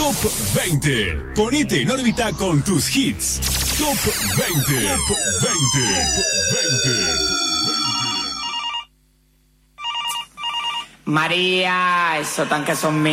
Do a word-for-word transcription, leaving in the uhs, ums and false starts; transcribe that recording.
Top veinte. Ponete en órbita con tus hits. Top veinte. Top veinte. veinte. María, esos tanques son míos.